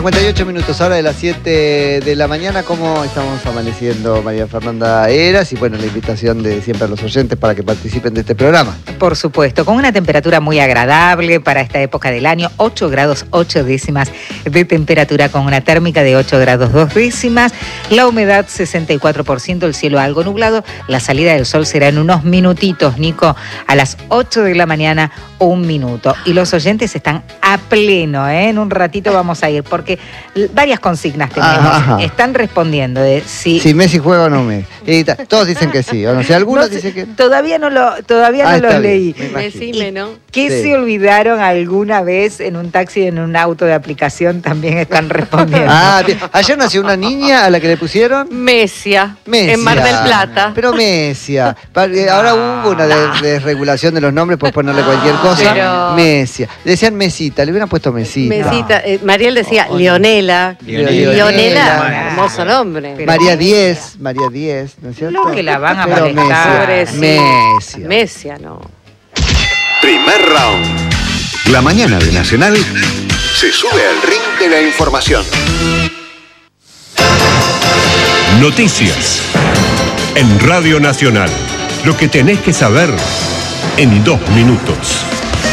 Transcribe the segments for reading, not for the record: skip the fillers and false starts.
58 minutos ahora de las 7 de la mañana. ¿Cómo estamos amaneciendo, María Fernanda Heras? Y bueno, la invitación de siempre a los oyentes para que participen de este programa. Por supuesto, con una temperatura muy agradable para esta época del año, 8 grados 8 décimas de temperatura, con una térmica de 8 grados 2 décimas, la humedad 64%, el cielo algo nublado, la salida del sol será en unos minutitos, Nico, a las 8 de la mañana, 1 minuto. Y los oyentes están a pleno, En un ratito vamos a ir, porque varias consignas tenemos. Ajá. Están respondiendo de si Messi juega o no Messi. Todos dicen que sí, o no sé, algunos dicen que... Todavía no los leí. Decime, ¿no? ¿Qué Sí. se olvidaron alguna vez en un taxi, en un auto de aplicación? También están respondiendo. Bien. Ayer nació una niña a la que le pusieron... Mesia, Mesia. en Mar del Plata. Pero Mesia. Ahora hubo una desregulación de los nombres por ponerle cualquier cosa. Pero- Mesia. Decían Mesita, le hubieran puesto Mesita. Mesita, Mariel decía Leonela. Leonela. Hermoso nombre. Pero- María Díez, ¿no es cierto? No, que la van a Pero molestar. Mesia. Mesia, no. Primer round. La mañana de Nacional se sube al ring de la información. Noticias. En Radio Nacional. Lo que tenés que saber en 2 minutos.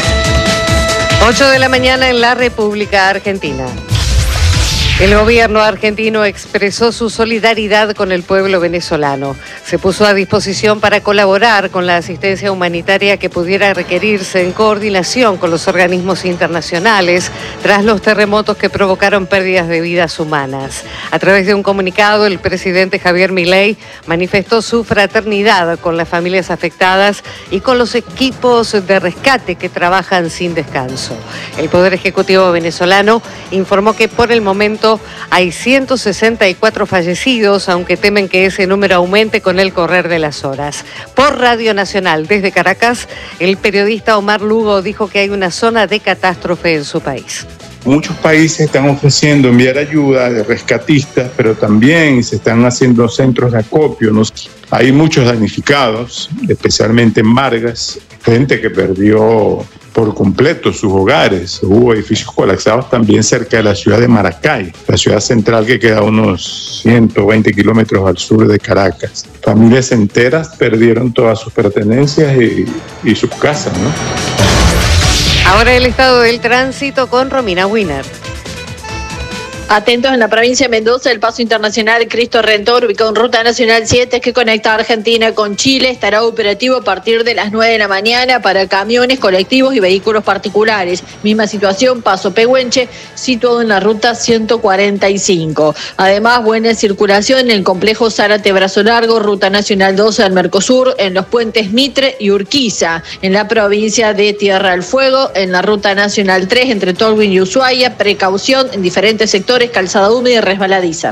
8 de la mañana en la República Argentina. El gobierno argentino expresó su solidaridad con el pueblo venezolano. Se puso a disposición para colaborar con la asistencia humanitaria que pudiera requerirse en coordinación con los organismos internacionales tras los terremotos que provocaron pérdidas de vidas humanas. A través de un comunicado, el presidente Javier Milei manifestó su fraternidad con las familias afectadas y con los equipos de rescate que trabajan sin descanso. El Poder Ejecutivo venezolano informó que por el momento hay 164 fallecidos, aunque temen que ese número aumente con el correr de las horas. Por Radio Nacional, desde Caracas, el periodista Omar Lugo dijo que hay una zona de catástrofe en su país. Muchos países están ofreciendo enviar ayuda de rescatistas, pero también se están haciendo centros de acopio. Hay muchos damnificados, especialmente en Margas, gente que perdió por completo sus hogares. Hubo edificios colapsados también cerca de la ciudad de Maracay, la ciudad central que queda a unos 120 kilómetros al sur de Caracas. Familias enteras perdieron todas sus pertenencias y sus casas, ¿no? Ahora el estado del tránsito con Romina Wiener. Atentos en la provincia de Mendoza, el paso internacional Cristo Redentor, ubicado en Ruta Nacional 7, que conecta a Argentina con Chile, estará operativo a partir de las 9 de la mañana para camiones, colectivos y vehículos particulares. Misma situación, paso Pehuenche, situado en la ruta 145. Además, buena circulación en el complejo Zárate Brazo Largo, Ruta Nacional 12 del Mercosur, en los puentes Mitre y Urquiza, en la provincia de Tierra del Fuego, en la Ruta Nacional 3 entre Tolwyn y Ushuaia, precaución en diferentes sectores, calzada húmeda y resbaladiza.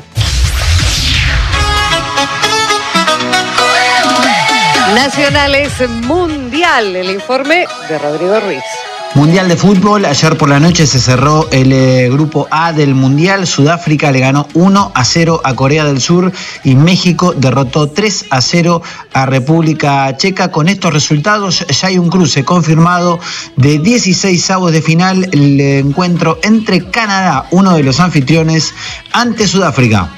Nacionales Mundial, el informe de Rodrigo Ruiz. Mundial de fútbol, ayer por la noche se cerró el grupo A del Mundial. Sudáfrica le ganó 1-0 a Corea del Sur y México derrotó 3-0 a República Checa. Con estos resultados ya hay un cruce confirmado de 16avos de final, el encuentro entre Canadá, uno de los anfitriones, ante Sudáfrica.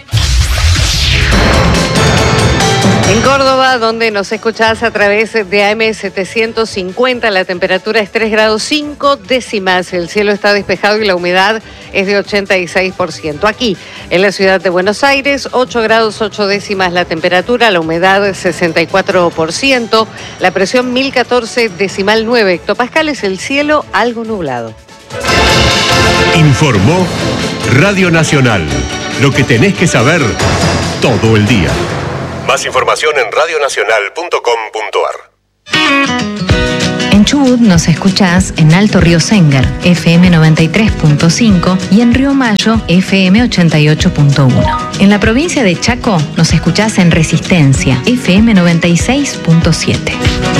En Córdoba, donde nos escuchás a través de AM 750, la temperatura es 3 grados 5 décimas, el cielo está despejado y la humedad es de 86%. Aquí, en la ciudad de Buenos Aires, 8 grados 8 décimas la temperatura, la humedad 64%, la presión 1014,9 hectopascales, el cielo algo nublado. Informó Radio Nacional. Lo que tenés que saber todo el día. Más información en radionacional.com.ar. En Chubut nos escuchás en Alto Río Sengar, FM 93.5 y en Río Mayo, FM 88.1. En la provincia de Chaco nos escuchás en Resistencia, FM 96.7.